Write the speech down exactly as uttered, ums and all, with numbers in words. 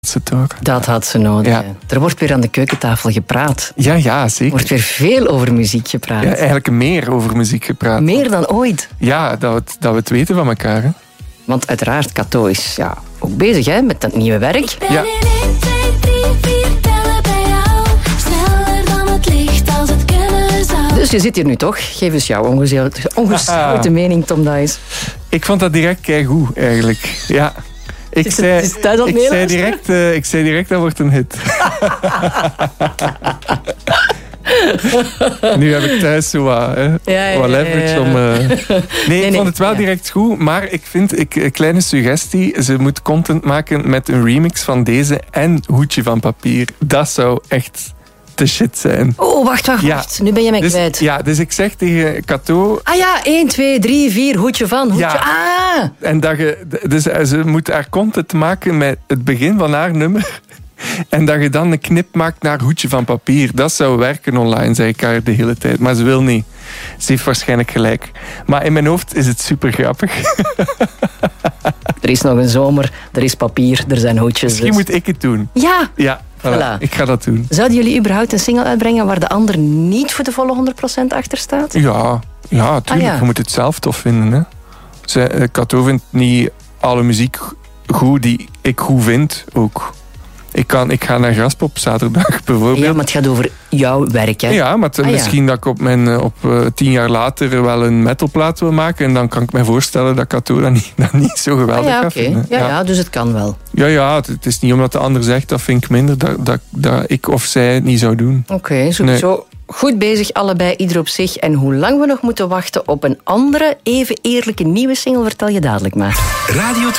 Ze toch? Dat had ze nodig. Ja. Er wordt weer aan de keukentafel gepraat. Ja, ja, Er zeker. wordt weer veel over muziek gepraat. Ja, eigenlijk meer over muziek gepraat. Meer dan ooit. Ja, dat we, het, dat we het weten van elkaar. Hè. Want uiteraard, Cato is ja, ook bezig hè, met dat nieuwe werk. Ja. één, twee, drie, vier, tellen bij jou. Sneller dan het licht als het kunnen zou. Dus je zit hier nu toch. Geef eens jouw ongezouten ongezouten mening, Tom Dice. Ik vond dat direct keigoed, eigenlijk. Ja. Ik Is het- zei, is het thuis aan het ik, zei meeluisteren? direct, uh, ik zei direct, dat wordt een hit. Nu heb ik thuis zo wat, hè, Ja, ja, wat ja, leverage ja. om... uh... Nee, nee, ik vond het wel ja. direct goed, maar ik vind, ik, een kleine suggestie, ze moet content maken met een remix van deze en Hoedje van Papier. Dat zou echt de shit zijn. Oh, wacht, wacht, Ja. wacht. Nu ben je mij Dus, kwijt. ja, dus ik zeg tegen Cato... Ah ja, één, twee, drie, vier, hoedje van, hoedje... Ja. Ah! En dat je, dus ze moet haar content maken met het begin van haar nummer. En dat je dan een knip maakt naar Hoedje van Papier. Dat zou werken online, zei ik haar de hele tijd. Maar ze wil niet. Ze heeft waarschijnlijk gelijk. Maar in mijn hoofd is het super grappig. Er is nog een zomer, er is papier, er zijn hoedjes. Misschien dus- moet ik het doen. Ja! Ja, voilà. Voilà. Ik ga dat doen. Zouden jullie überhaupt een single uitbrengen waar de ander niet voor de volle honderd procent achter staat? Ja, ja tuurlijk. Ah, ja. Je moet het zelf tof vinden. Hè. Ze, eh, Cato vindt niet alle muziek goed die ik goed vind ook. Ik, kan, ik ga naar Graspop zaterdag bijvoorbeeld. Ja, maar het gaat over jouw werk, hè? Ja, maar te- Ah, ja. misschien dat ik op, mijn, eh, op uh, tien jaar later wel een metalplaat wil maken. En dan kan ik me voorstellen dat Cato dat niet, dat niet zo Ah, geweldig ja, gaat oké. vinden. Ja, ja, dus het kan wel. ja, ja het, het is niet omdat de ander zegt, dat vind ik minder, dat, dat, dat ik of zij het niet zou doen. Oké, sowieso goed bezig allebei, ieder op zich. En hoe lang we nog moeten wachten op een andere, even eerlijke nieuwe single, vertel je dadelijk maar. Radio